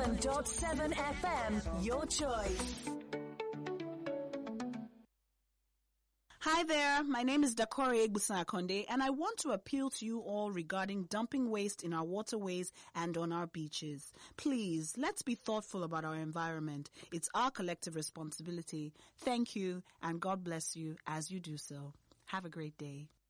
107.7 FM, your choice. Hi there, my name is Dakore Egbusan Akonde, and I want to appeal to you all regarding dumping waste in our waterways and on our beaches. Please, let's be thoughtful about our environment. It's our collective responsibility. Thank you, and God bless you as you do so. Have a great day.